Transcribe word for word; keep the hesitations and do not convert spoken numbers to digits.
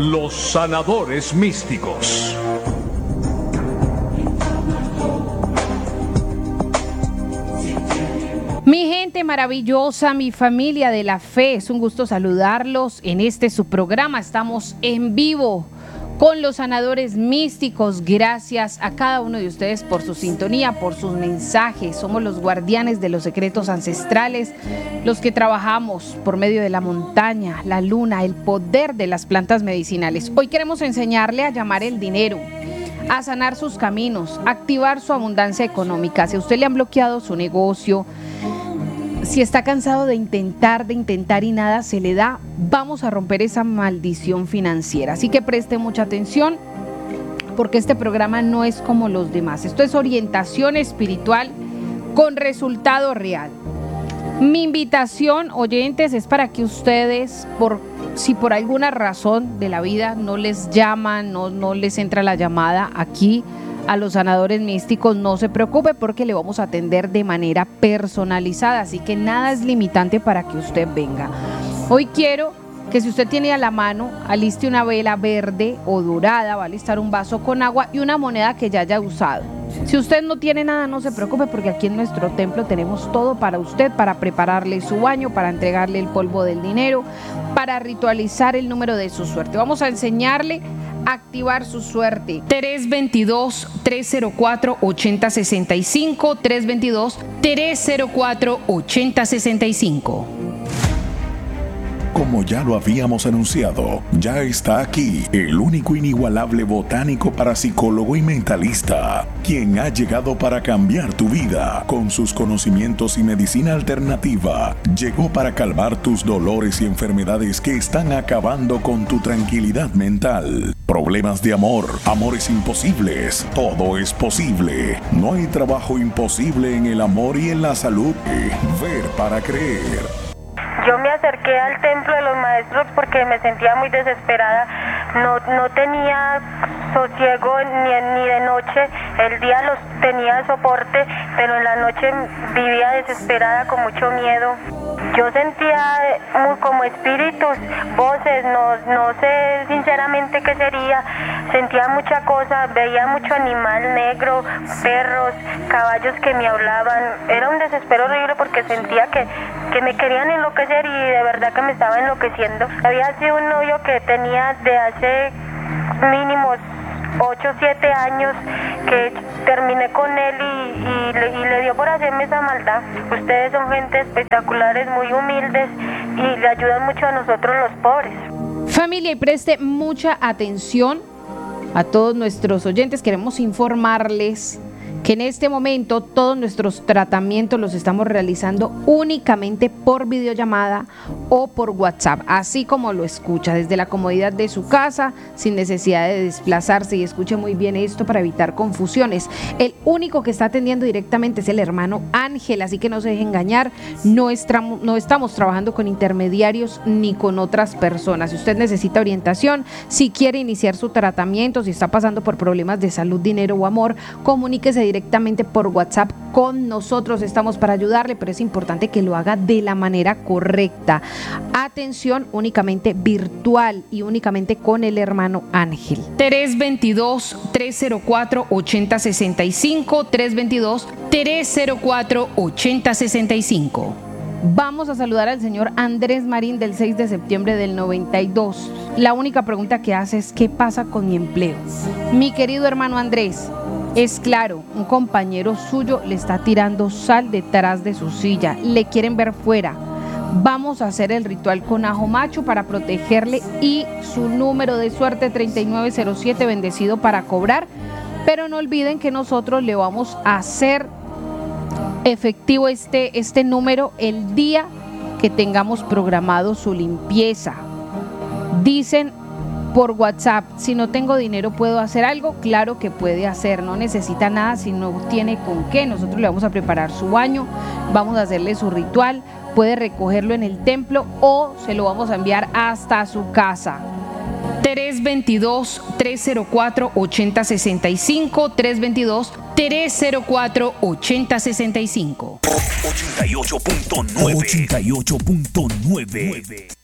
Los sanadores místicos. Mi gente maravillosa, mi familia de la fe, es un gusto saludarlos en este su programa. Estamos en vivo con los sanadores místicos. Gracias a cada uno de ustedes por su sintonía, por sus mensajes. Somos los guardianes de los secretos ancestrales, los que trabajamos por medio de la montaña, la luna, el poder de las plantas medicinales. Hoy queremos enseñarle a llamar el dinero, a sanar sus caminos, a activar su abundancia económica. Si a usted le han bloqueado su negocio, si está cansado de intentar, de intentar y nada se le da, vamos a romper esa maldición financiera. Así que preste mucha atención, porque este programa no es como los demás. Esto es orientación espiritual con resultado real. Mi invitación, oyentes, es para que ustedes, por si por alguna razón de la vida no les llaman, no, no les entra la llamada aquí a los sanadores místicos, no se preocupe, porque le vamos a atender de manera personalizada, así que nada es limitante para que usted venga. Hoy quiero que, si usted tiene a la mano, aliste una vela verde o dorada, va a alistar un vaso con agua y una moneda que ya haya usado. Si usted no tiene nada, no se preocupe, porque aquí en nuestro templo tenemos todo para usted, para prepararle su baño, para entregarle el polvo del dinero, para ritualizar el número de su suerte. Vamos a enseñarle a activar su suerte. tres veintidós, tres cero cuatro, ochenta sesenta y cinco, tres veintidós, tres cero cuatro, ochenta sesenta y cinco. Como ya lo habíamos anunciado, ya está aquí el único inigualable botánico, parapsicólogo y mentalista, quien ha llegado para cambiar tu vida. Con sus conocimientos y medicina alternativa, llegó para calmar tus dolores y enfermedades que están acabando con tu tranquilidad mental. Problemas de amor, amores imposibles, todo es posible. No hay trabajo imposible en el amor y en la salud. Ver para creer. Yo me acerqué al templo de los maestros porque me sentía muy desesperada. No, no tenía sosiego ni, ni de noche. El día los tenía soporte, pero en la noche vivía desesperada con mucho miedo. Yo sentía muy como espíritus, voces, no, no sé sinceramente qué sería. Sentía mucha cosa, veía mucho animal negro, perros, caballos que me hablaban. Era un desespero horrible porque sentía que, que me querían enloquecer, y de verdad que me estaba enloqueciendo. Había sido un novio que tenía de hace mínimos ocho o siete años, que terminé con él y, y, le, y le dio por hacerme esa maldad. Ustedes son gente espectaculares, muy humildes, y le ayudan mucho a nosotros los pobres. Familia, y preste mucha atención a todos nuestros oyentes. Queremos informarles que en este momento todos nuestros tratamientos los estamos realizando únicamente por videollamada o por WhatsApp, así como lo escucha, desde la comodidad de su casa, sin necesidad de desplazarse. Y escuche muy bien esto para evitar confusiones. El único que está atendiendo directamente es el hermano Ángel, así que no se deje engañar. No estamos, no estamos trabajando con intermediarios ni con otras personas. Si usted necesita orientación, si quiere iniciar su tratamiento, si está pasando por problemas de salud, dinero o amor, comuníquese directamente directamente por WhatsApp con nosotros. Estamos para ayudarle, pero es importante que lo haga de la manera correcta. Atención, únicamente virtual y únicamente con el hermano Ángel. tres veintidós, tres cero cuatro, ochenta sesenta y cinco, tres veintidós, tres cero cuatro, ochenta sesenta y cinco. Vamos a saludar al señor Andrés Marín, del seis de septiembre del noventa y dos. La única pregunta que hace es: ¿qué pasa con mi empleo? Mi querido hermano Andrés, es claro, un compañero suyo le está tirando sal detrás de su silla, le quieren ver fuera. Vamos a hacer el ritual con ajo macho para protegerle, y su número de suerte treinta y nueve cero siete, bendecido para cobrar. Pero no olviden que nosotros le vamos a hacer efectivo este, este número el día que tengamos programado su limpieza. Dicen por WhatsApp: si no tengo dinero, ¿puedo hacer algo? Claro que puede hacer, no necesita nada si no tiene con qué. Nosotros le vamos a preparar su baño, vamos a hacerle su ritual, puede recogerlo en el templo o se lo vamos a enviar hasta su casa. tres veintidós, tres cero cuatro, ochenta sesenta y cinco, tres veintidós, tres cero cuatro, ochenta sesenta y cinco. ochenta y ocho punto nueve. ochenta y ocho punto nueve.